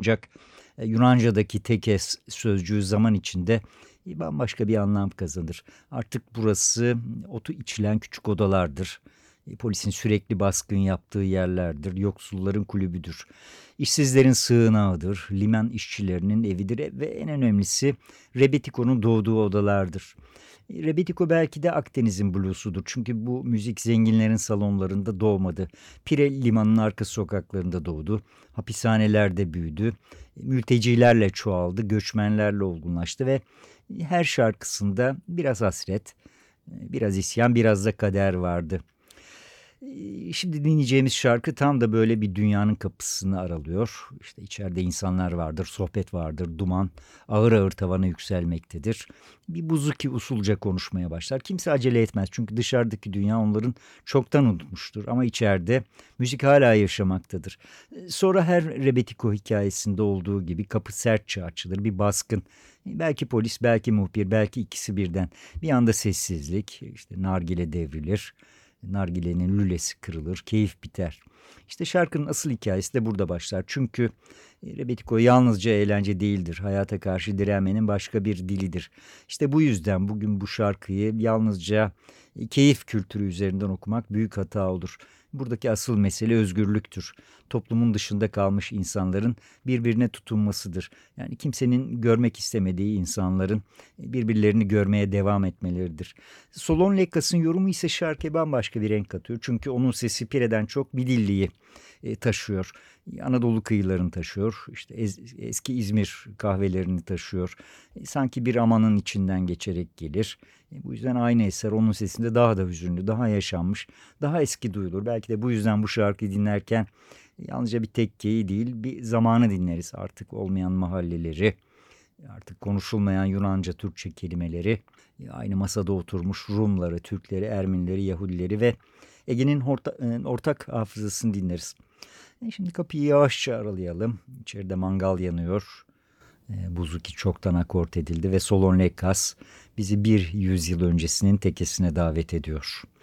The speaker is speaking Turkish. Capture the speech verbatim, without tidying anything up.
Ancak e, Yunanca'daki tekes sözcüğü zaman içinde e, bambaşka bir anlam kazanır. Artık burası otu içilen küçük odalardır. E, Polisin sürekli baskın yaptığı yerlerdir. Yoksulların kulübüdür. İşsizlerin sığınağıdır. Liman işçilerinin evidir e, ve en önemlisi Rebetiko'nun doğduğu odalardır. E, Rebetiko belki de Akdeniz'in bluesudur. Çünkü bu müzik zenginlerin salonlarında doğmadı. Pire limanın arka sokaklarında doğdu. Hapishanelerde büyüdü. E, Mültecilerle çoğaldı, göçmenlerle olgunlaştı ve her şarkısında biraz hasret, e, biraz isyan, biraz da kader vardı. Ee, Şimdi dinleyeceğimiz şarkı tam da böyle bir dünyanın kapısını aralıyor. İşte içeride insanlar vardır, sohbet vardır, duman ağır ağır tavana yükselmektedir. Bir buzuki usulca konuşmaya başlar. Kimse acele etmez çünkü dışarıdaki dünya onların çoktan unutmuştur. Ama içeride müzik hala yaşamaktadır. Ee, Sonra her Rebetiko hikayesinde olduğu gibi kapı sertçe açılır, bir baskın. Belki polis, belki muhbir, belki ikisi birden. Bir anda sessizlik, işte nargile devrilir. Nargilenin lülesi kırılır, keyif biter. İşte şarkının asıl hikayesi de burada başlar. Çünkü e, Rebetiko yalnızca eğlence değildir. Hayata karşı direnmenin başka bir dilidir. İşte bu yüzden bugün bu şarkıyı yalnızca e, keyif kültürü üzerinden okumak büyük hata olur. Buradaki asıl mesele özgürlüktür. Toplumun dışında kalmış insanların birbirine tutunmasıdır. Yani kimsenin görmek istemediği insanların e, birbirlerini görmeye devam etmeleridir. Solon Lekas'ın yorumu ise şarkıya bambaşka bir renk katıyor. Çünkü onun sesi Pire'den çok Midilli'yi e, taşıyor. Anadolu kıyılarını taşıyor. İşte ez- eski İzmir kahvelerini taşıyor. E, sanki bir amanın içinden geçerek gelir. E, bu yüzden aynı eser onun sesinde daha da hüzünlü, daha yaşanmış, daha eski duyulur. Belki de bu yüzden bu şarkıyı dinlerken e, yalnızca bir tekkeyi değil, bir zamanı dinleriz. Artık olmayan mahalleleri, artık konuşulmayan Yunanca, Türkçe kelimeleri, aynı masada oturmuş Rumları, Türkleri, Ermenileri, Yahudileri ve Ege'nin orta, e, ortak hafızasını dinleriz. E şimdi kapıyı yavaşça aralayalım. İçeride mangal yanıyor. E, Buzuki çoktan akort edildi ve Solon Lekas bizi bir yüzyıl öncesinin tekesine davet ediyor.